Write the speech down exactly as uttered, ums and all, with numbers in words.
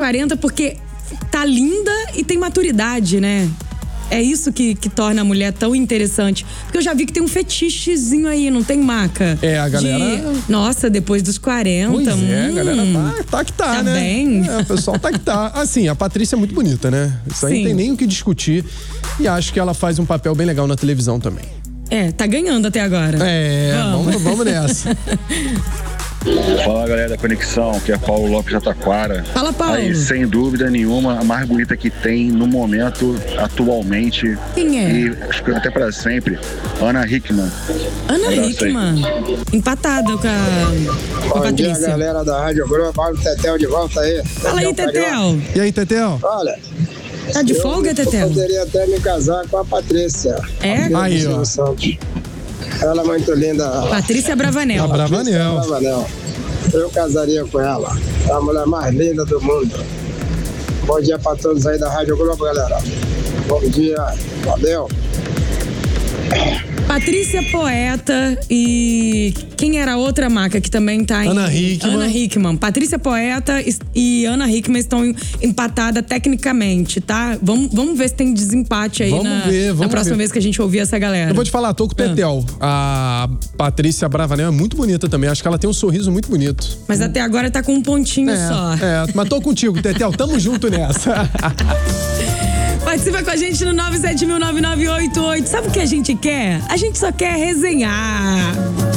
quarenta porque tá linda e tem maturidade, né? É isso que, que torna a mulher tão interessante. Porque eu já vi que tem um fetichezinho aí, não tem, Maca? É, a galera... De, nossa, depois dos quarenta. Pois hum, é, a galera tá, tá que tá, tá né? bem. É, o pessoal tá que tá. Assim, a Patrícia é muito bonita, né? Isso aí Sim. não tem nem o que discutir. E acho que ela faz um papel bem legal na televisão também. É, tá ganhando até agora. É, vamos, vamos, vamos nessa. Fala, galera da Conexão, que é Paulo Lopes de Taquara. Fala, Paulo. Aí, sem dúvida nenhuma, a mais bonita que tem no momento, atualmente. Quem é? E acho que até para sempre, Ana Hickman. Ana Abraço Hickman. Empatada com a, com a Bom dia, Patrícia. galera da Rádio Globo. Olha o Tetel de volta aí. Fala aí, Tetel. E aí, Tetel? Olha, Tá de folga, eu Tetel? poderia até me casar com a Patrícia. É? A Aí, Silvio ó. Santos. Ela é muito linda. Patrícia Bravanel. A Bravanel. Bravanel. Eu casaria com ela. É a mulher mais linda do mundo. Bom dia pra todos aí da Rádio Globo, galera. Bom dia. Valeu. Patrícia Poeta e quem era a outra marca que também tá em... Ana Hickman. Ana Hickman. Patrícia Poeta e Ana Hickman estão empatadas tecnicamente, tá? Vamos, vamos ver se tem desempate aí Vamos na, ver, vamos na próxima ver. vez que a gente ouvir essa galera. Eu vou te falar, tô com o Tetel. A Patrícia Bravanel é muito bonita também. Acho que ela tem um sorriso muito bonito. Mas até agora tá com um pontinho É, só. é, mas tô contigo, Tetel. Tamo junto nessa. Participa com a gente no nove sete mil nove nove oito oito. Sabe o que a gente quer? A gente só quer resenhar.